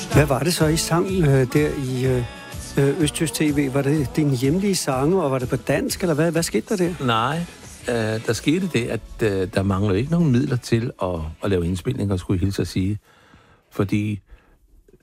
Hvad var det så, I sang der i Østjysk TV? Var det dine hjemlige sange, og var det på dansk, eller hvad skete der der? Nej, der skete det, at der manglede ikke nogen midler til at lave indspilninger, skulle jeg hilse at sige. Fordi